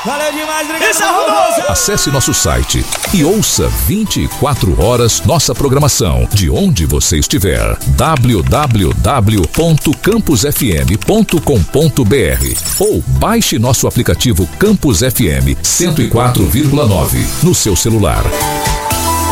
Valeu demais, obrigado. Acesse nosso site e ouça 24 horas nossa programação de onde você estiver. www.campusfm.com.br ou baixe nosso aplicativo Campus FM 104,9 no seu celular.